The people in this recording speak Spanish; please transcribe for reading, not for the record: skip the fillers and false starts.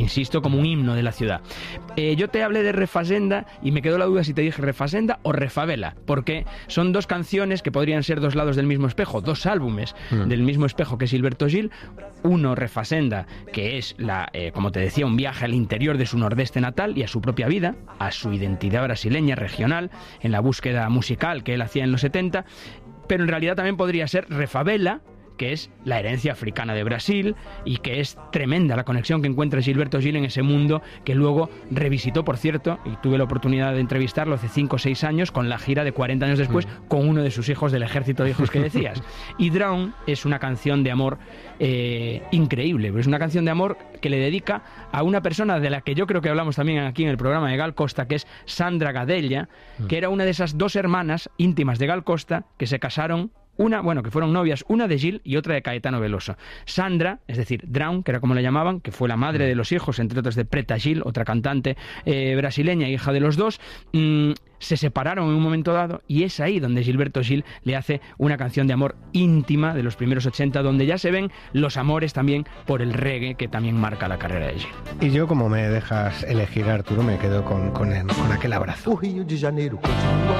insisto, como un himno de la ciudad. Yo te hablé de Refasenda y me quedó la duda si te dije Refasenda o Refavela, porque son dos canciones que podrían ser dos lados del mismo espejo, dos álbumes del mismo espejo que es Gilberto Gil. Uno, Refasenda, que es, como te decía, un viaje al interior de su nordeste natal y a su propia vida, a su identidad brasileña, regional, en la búsqueda musical que él hacía en los 70, pero en realidad también podría ser Refavela, que es la herencia africana de Brasil, y que es tremenda la conexión que encuentra Gilberto Gil en ese mundo, que luego revisitó, por cierto, y tuve la oportunidad de entrevistarlo hace 5 o 6 años, con la gira de 40 años después, con uno de sus hijos del ejército de hijos que decías. Y Drown es una canción de amor increíble, es una canción de amor que le dedica a una persona de la que yo creo que hablamos también aquí en el programa de Gal Costa, que es Sandra Gadella, que era una de esas dos hermanas íntimas de Gal Costa que se casaron, que fueron novias, una de Gil y otra de Caetano Veloso. Sandra, es decir, Drown, que era como la llamaban, que fue la madre de los hijos, entre otros, de Preta Gil, otra cantante brasileña, hija de los dos, se separaron en un momento dado, y es ahí donde Gilberto Gil le hace una canción de amor íntima de los primeros 80, donde ya se ven los amores también por el reggae, que también marca la carrera de Gil. Y yo, como me dejas elegir, Arturo, me quedo con aquel abrazo. O Rio de Janeiro continua